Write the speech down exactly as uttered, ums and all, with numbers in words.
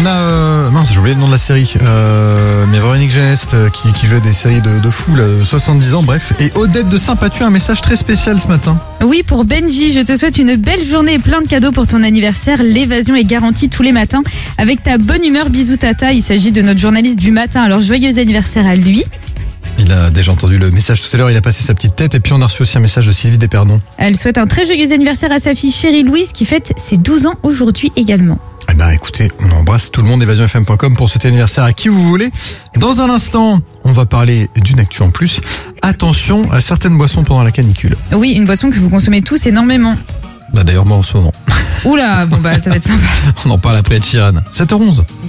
On a... Euh, mince, j'ai oublié le nom de la série. Euh, mais Véronique Genest euh, qui, qui jouait des séries de, de fous, là, soixante-dix ans, bref. Et Odette de Saint-Patu, un message très spécial ce matin. Oui, pour Benji, je te souhaite une belle journée et plein de cadeaux pour ton anniversaire. L'évasion est garantie tous les matins avec ta bonne humeur. Bisous tata, il s'agit de notre journaliste du matin. Alors joyeux anniversaire à lui. Il a déjà entendu le message tout à l'heure, il a passé sa petite tête et puis on a reçu aussi un message de Sylvie Desperdons. Elle souhaite un très joyeux anniversaire à sa fille chérie Louise qui fête ses douze ans aujourd'hui également. Eh ben écoutez, on embrasse tout le monde, évasion f m point com pour souhaiter l'anniversaire à qui vous voulez. Dans un instant, on va parler d'une actu en plus. Attention à certaines boissons pendant la canicule. Oui, une boisson que vous consommez tous énormément. Bah d'ailleurs moi en ce moment. Oula, bon bah ça va être sympa. On en parle après Chiran. sept heures onze.